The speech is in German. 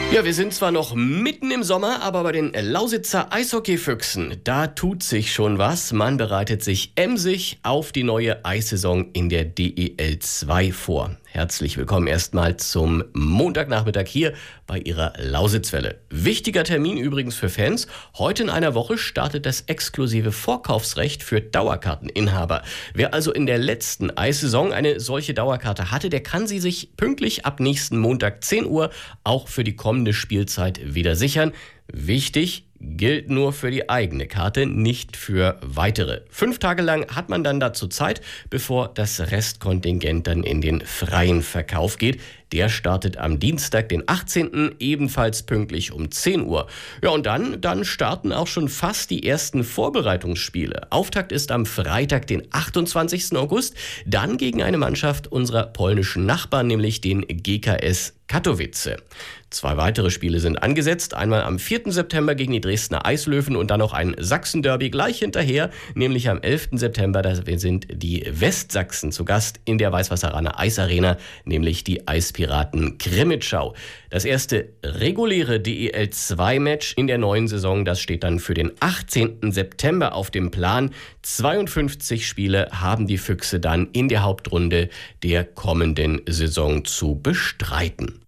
Ja, wir sind zwar noch mitten im Sommer, aber bei den Lausitzer Eishockeyfüchsen, da tut sich schon was. Man bereitet sich emsig auf die neue Eissaison in der DEL 2 vor. Herzlich willkommen erstmal zum Montagnachmittag hier bei Ihrer Lausitzwelle. Wichtiger Termin übrigens für Fans. Heute in einer Woche startet das exklusive Vorkaufsrecht für Dauerkarteninhaber. Wer also in der letzten Eissaison eine solche Dauerkarte hatte, der kann sie sich pünktlich ab nächsten Montag 10 Uhr auch für die kommende Spielzeit wieder sichern. Wichtig, gilt nur für die eigene Karte, nicht für weitere. 5 Tage lang hat man dann dazu Zeit, bevor das Restkontingent dann in den freien Verkauf geht. Der startet am Dienstag, den 18. ebenfalls pünktlich um 10 Uhr. Ja, und dann starten auch schon fast die ersten Vorbereitungsspiele. Auftakt ist am Freitag, den 28. August, dann gegen eine Mannschaft unserer polnischen Nachbarn, nämlich den GKS Katowice. 2 weitere Spiele sind angesetzt, einmal am 4. September gegen die Dresdner Eislöwen und dann noch ein Sachsen-Derby gleich hinterher, nämlich am 11. September, da sind die Westsachsen zu Gast in der Weißwasserraner Eisarena, nämlich die Eispiraten Krimitschau. Das erste reguläre DEL 2 Match in der neuen Saison, das steht dann für den 18. September auf dem Plan. 52 Spiele haben die Füchse dann in der Hauptrunde der kommenden Saison zu bestreiten.